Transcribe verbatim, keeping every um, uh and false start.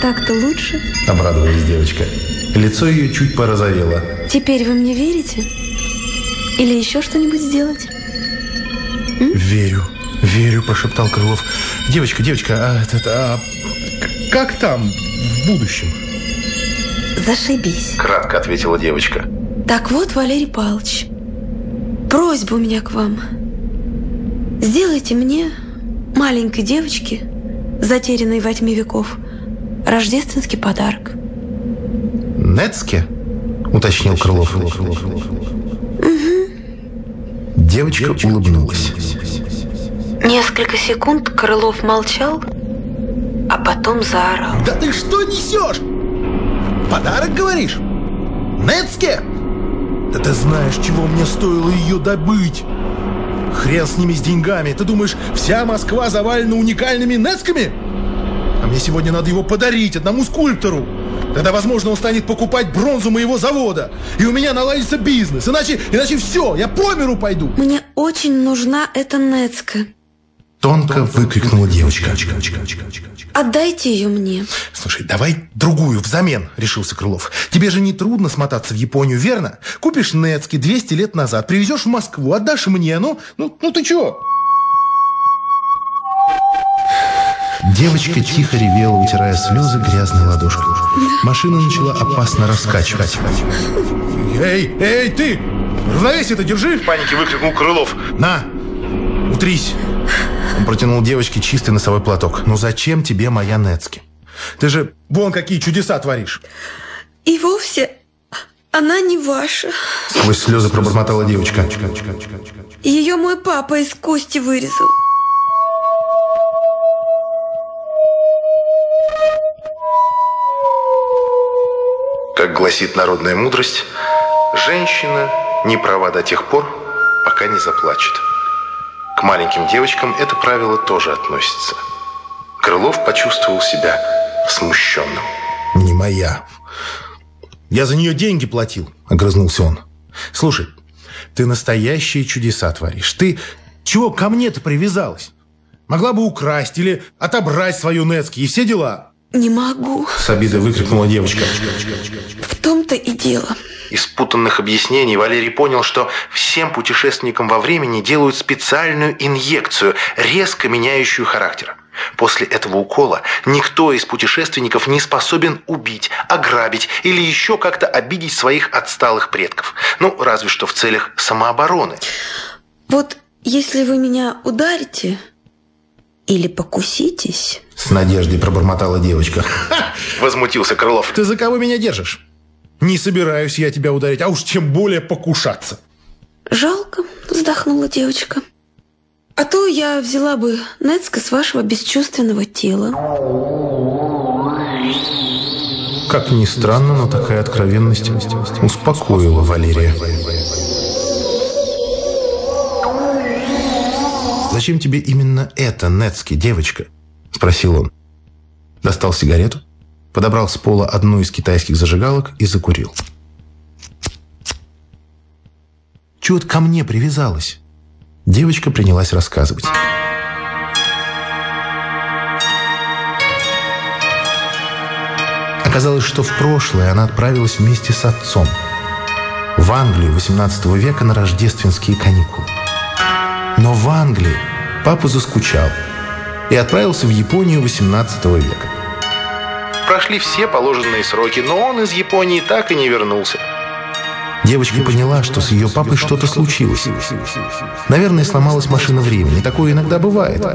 так-то лучше? Обрадовалась девочка. Лицо ее чуть порозовело. Теперь вы мне верите? Или еще что-нибудь сделать? М? Верю, верю, прошептал Крылов. Девочка, девочка, а, это, а, как там в будущем? Зашибись. Кратко ответила девочка. Так вот, Валерий Павлович, просьба у меня к вам. Сделайте мне, маленькой девочке, затерянной во тьме веков, рождественский подарок. Нецке? Уточнил Крылов. Угу. Девочка улыбнулась. Несколько секунд Крылов молчал, а потом заорал. Да ты что несешь? Подарок, говоришь? Нецке? Да ты знаешь, чего мне стоило ее добыть? Хрен с ними, с деньгами. Ты думаешь, вся Москва завалена уникальными нецками? А мне сегодня надо его подарить одному скульптору. Тогда, возможно, он станет покупать бронзу моего завода. И у меня наладится бизнес. Иначе, иначе все, я по миру пойду. Мне очень нужна эта нецка. Тонко выкрикнула девочка. Отдайте ее мне. Слушай, давай другую взамен, решился Крылов. Тебе же не трудно смотаться в Японию, верно? Купишь нецки двести лет назад, привезешь в Москву, отдашь мне, ну, ну, ну ты чего? Девочка тихо ревела, утирая слезы грязной ладошкой. Машина начала опасно раскачивать. Эй, эй, ты! Равновесие-то держи! В панике выкрикнул Крылов. На, утрись. Он протянул девочке чистый носовой платок. «Ну зачем тебе моя нецки? Ты же вон какие чудеса творишь!» И вовсе она не ваша. Сквозь слезы пробормотала девочка. Ее мой папа из кости вырезал. Как гласит народная мудрость, женщина не права до тех пор, пока не заплачет. К маленьким девочкам это правило тоже относится. Крылов почувствовал себя смущенным. «Не моя. Я за нее деньги платил», — огрызнулся он. «Слушай, ты настоящие чудеса творишь. Ты чего ко мне-то привязалась? Могла бы украсть или отобрать свою нецки и все дела». Не могу. С обидой выкрикнула девочка. В том-то и дело. Из путанных объяснений Валерий понял, что всем путешественникам во времени делают специальную инъекцию, резко меняющую характер. После этого укола никто из путешественников не способен убить, ограбить или еще как-то обидеть своих отсталых предков. Ну, разве что в целях самообороны. Вот если вы меня ударите или покуситесь... С надеждой пробормотала девочка. Ха! Возмутился Крылов. Ты за кого меня держишь? Не собираюсь я тебя ударить, а уж тем более покушаться. Жалко, вздохнула девочка. А то я взяла бы нецка с вашего бесчувственного тела. Как ни странно, но такая откровенность успокоила Валерия. «Зачем тебе именно это, нецки, девочка?» – спросил он. Достал сигарету, подобрал с пола одну из китайских зажигалок и закурил. «Чего ты ко мне привязалась?» Девочка принялась рассказывать. Оказалось, что в прошлое она отправилась вместе с отцом в Англию восемнадцатого века на рождественские каникулы. Но в Англии папа заскучал и отправился в Японию восемнадцатого века. Прошли все положенные сроки, но он из Японии так и не вернулся. Девочка поняла, что с ее папой что-то случилось. Наверное, сломалась машина времени. Такое иногда бывает.